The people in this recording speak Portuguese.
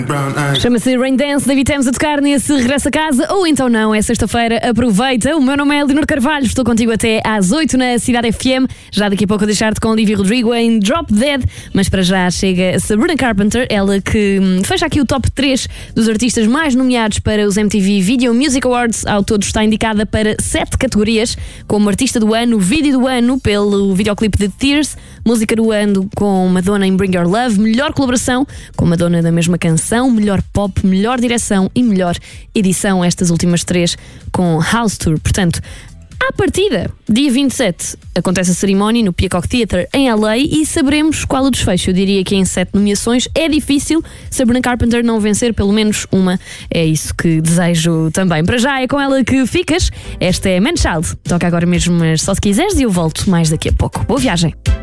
Chama-se Rain Dance, David Thames a tocar nesse Regresso a Casa, ou então não, é sexta-feira, aproveita. O meu nome é Leonor Carvalho, estou contigo até às 8 na Cidade FM. Já daqui a pouco a deixar-te com Olivia Rodrigo em Drop Dead, mas para já chega Sabrina Carpenter, ela que fecha aqui o top 3 dos artistas mais nomeados para os MTV Video Music Awards. Ao todo está indicada para 7 categorias, como Artista do Ano, Vídeo do Ano pelo videoclipe de Tears, Música do Ano com Madonna em Bring Your Love, Melhor Colaboração com Madonna da mesma canção, Melhor Pop, Melhor Direção e Melhor Edição, estas últimas 3 com House Tour. Portanto, à partida, dia 27, acontece a cerimónia no Peacock Theatre em LA e saberemos qual o desfecho. Eu diria que em 7 nomeações é difícil Sabrina Carpenter não vencer pelo menos uma. É isso que desejo também. Para já é com ela que ficas. Esta é Man Child. Toca agora mesmo, mas só se quiseres, e eu volto mais daqui a pouco. Boa viagem.